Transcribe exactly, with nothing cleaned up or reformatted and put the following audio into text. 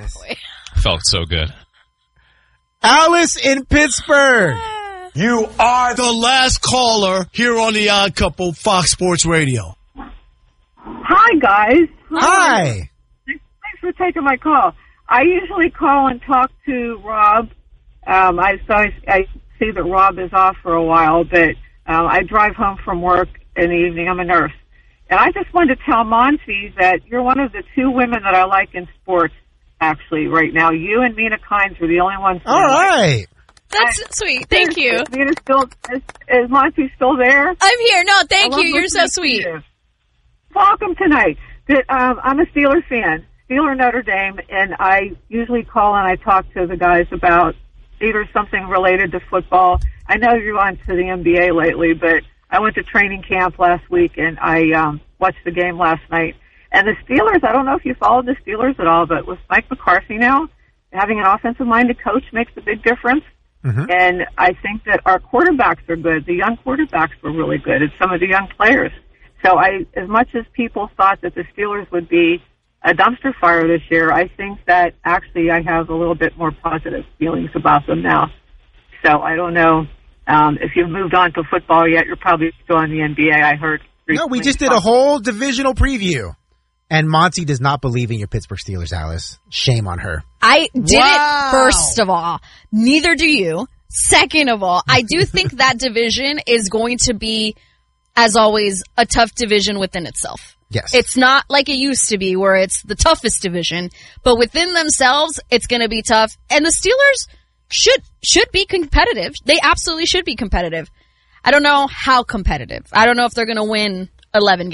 walk away. Felt so good. Alice in Pittsburgh. You are the last caller here on The Odd Couple, Fox Sports Radio. Hi, guys. Hi. Thanks for taking my call. I usually call and talk to Rob. Um, I, so I, I see that Rob is off for a while, but um, I drive home from work in the evening. I'm a nurse. And I just wanted to tell Monty that you're one of the two women that I like in sports, actually, right now. You and Mina Kimes are the only ones. All right. That's I, sweet. Thank you. Is, Mina still, is, is Monty still there? I'm here. No, thank you. You're so sweet. You. Welcome tonight. Good, um, I'm a Steelers fan, Steeler Notre Dame, and I usually call and I talk to the guys about either something related to football. I know you're on to the N B A lately, but I went to training camp last week, and I um, watched the game last night. And the Steelers, I don't know if you followed the Steelers at all, but with Mike McCarthy now, having an offensive-minded coach makes a big difference. Mm-hmm. And I think that our quarterbacks are good. The young quarterbacks were really good, and some of the young players. So I, as much as people thought that the Steelers would be a dumpster fire this year, I think that actually I have a little bit more positive feelings about them now. So I don't know. Um, if you've moved on to football yet, you're probably still in the N B A, I heard. No, we just did a whole divisional preview. And Monty does not believe in your Pittsburgh Steelers, Alice. Shame on her. I didn't, wow. first of all. Neither do you. Second of all, I do think that division is going to be, as always, a tough division within itself. Yes. It's not like it used to be where it's the toughest division, but within themselves, it's going to be tough. And the Steelers should should be competitive. They absolutely should be competitive. I don't know how competitive. I don't know if they're going to win eleven games.